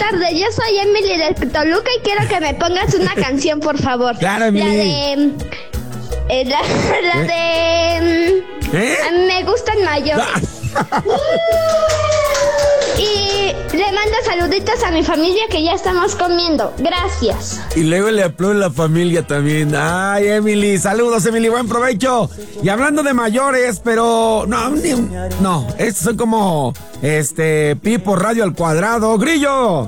tardes. Yo soy Emily de Toluca y quiero que me pongas una canción, por favor. Claro, Emily. La de... Me gustan mayores. Y le mando saluditos a mi familia que ya estamos comiendo. Gracias. Y luego le aplaudo a la familia también. Ay, Emily, saludos, Emily, buen provecho. Y hablando de mayores, pero no, estos son como Pipo Radio al cuadrado. ¡Grillo!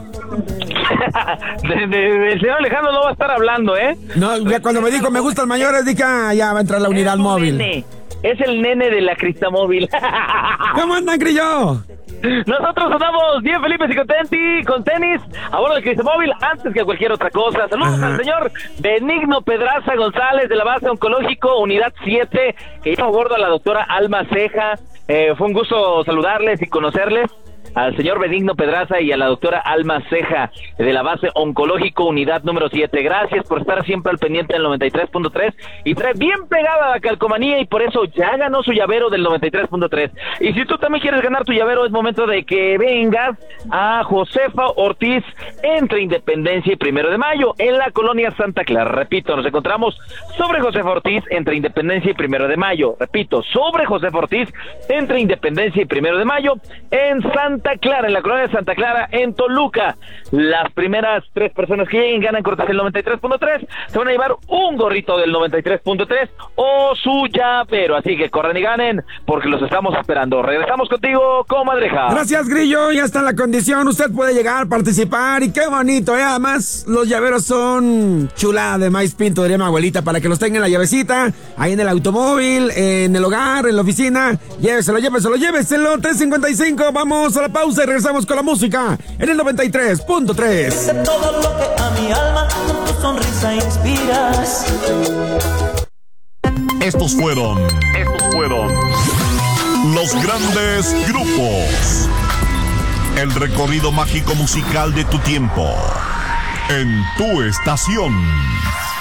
El señor Alejandro no va a estar hablando, ¿eh? No, ya cuando me dijo me gustan mayores, dije, ya va a entrar la unidad móvil. Nene. Es el nene de la Cristamóvil. ¿Cómo andan, Grillo? Nosotros andamos bien felices y con tenis a bordo del Cristamóvil antes que cualquier otra cosa. Saludos al señor Benigno Pedraza González de la base oncológico Unidad 7 que lleva a bordo a la doctora Alma Ceja. Fue un gusto saludarles y conocerles. Al señor Benigno Pedraza y a la doctora Alma Ceja de la base oncológico unidad número 7. Gracias por estar siempre al pendiente del 93.3 y trae bien pegada a la calcomanía y por eso ya ganó su llavero del 93.3. Y si tú también quieres ganar tu llavero, es momento de que vengas a Josefa Ortiz entre Independencia y 1 de Mayo en la colonia Santa Clara. Repito, nos encontramos sobre Josefa Ortiz entre Independencia y 1 de Mayo. Repito, sobre Josefa Ortiz entre Independencia y 1 de Mayo en Santa Clara, en la colonia de Santa Clara, en Toluca. Las primeras 3 personas que lleguen ganan cortesía del 93.3, se van a llevar un gorrito del 93.3 o su llavero, así que corran y ganen porque los estamos esperando. Regresamos contigo, comadreja. Gracias, Grillo, ya está en la condición, usted puede llegar, participar y qué bonito, además los llaveros son chulada de maíz pinto, diría mi abuelita, para que los tenga en la llavecita, ahí en el automóvil, en el hogar, en la oficina, lléveselo, 355, vamos a la pausa y regresamos con la música en el 93.3. Todo lo que a mi alma con tu sonrisa inspiras. Estos fueron los grandes grupos. El recorrido mágico musical de tu tiempo. En tu estación.